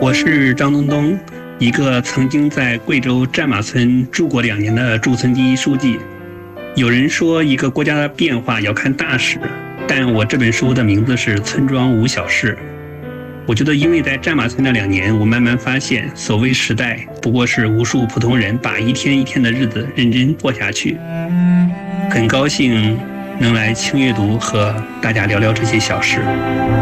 我是张东东，一个曾经在贵州战马村住过2年的驻村第一书记。有人说，一个国家的变化要看大事，但我这本书的名字是《村庄无小事》。我觉得，因为在战马村的2年，我慢慢发现，所谓时代不过是无数普通人把一天一天的日子认真过下去。很高兴能来轻阅读和大家聊聊这些小事。